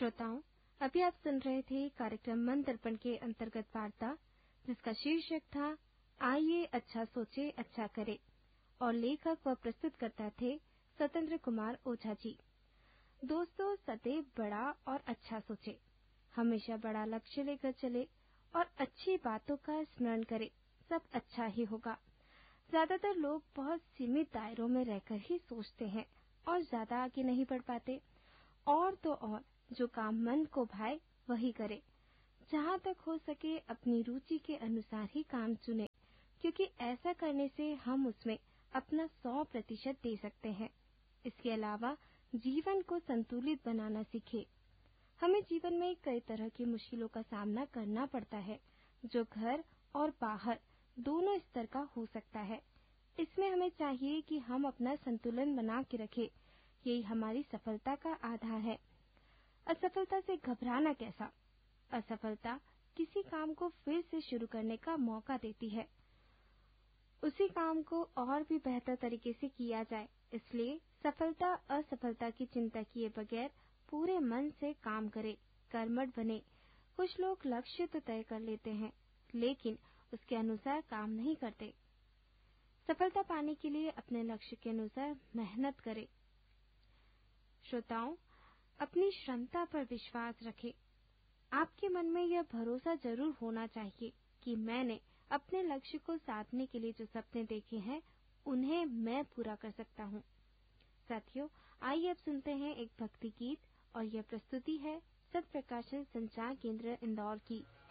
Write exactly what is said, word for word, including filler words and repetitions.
श्रोताओं, अभी आप सुन रहे थे कार्यक्रम मन दर्पण के अंतर्गत वार्ता, जिसका शीर्षक था आइए अच्छा सोचे अच्छा करे, और लेखक व प्रस्तुतकर्ता थे स्वतंत्र कुमार ओझा जी। दोस्तों, सदैव बड़ा और अच्छा सोचे, हमेशा बड़ा लक्ष्य लेकर चले और अच्छी बातों का स्मरण करे, सब अच्छा ही होगा। ज्यादातर लोग बहुत सीमित दायरों में रहकर ही सोचते हैं और ज्यादा आगे नहीं बढ़ पाते। और तो और जो काम मन को भाए वही करे। जहाँ तक हो सके अपनी रुचि के अनुसार ही काम चुने, क्योंकि ऐसा करने से हम उसमें अपना सौ प्रतिशत दे सकते हैं। इसके अलावा जीवन को संतुलित बनाना सीखे। हमें जीवन में कई तरह की मुश्किलों का सामना करना पड़ता है, जो घर और बाहर दोनों स्तर का हो सकता है। इसमें हमें चाहिए कि हम अपना संतुलन बना के रखें। यही हमारी सफलता का आधार है। असफलता से घबराना कैसा? असफलता किसी काम को फिर से शुरू करने का मौका देती है। उसी काम को और भी बेहतर तरीके से किया जाए। इसलिए सफलता असफलता की चिंता किए बगैर पूरे मन से काम करे, कर्मठ बने। कुछ लोग लक्ष्य तो तय कर लेते हैं, लेकिन उसके अनुसार काम नहीं करते। सफलता पाने के लिए अपने लक्ष्य के अनुसार मेहनत करें। श्रोताओं, अपनी क्षमता पर विश्वास रखें। आपके मन में यह भरोसा जरूर होना चाहिए कि मैंने अपने लक्ष्य को साधने के लिए जो सपने देखे हैं, उन्हें मैं पूरा कर सकता हूँ। साथियों, आइए अब सुनते हैं एक भक्ति गीत, और यह प्रस्तुति है सत्प्रकाशन संचार केंद्र इंदौर की।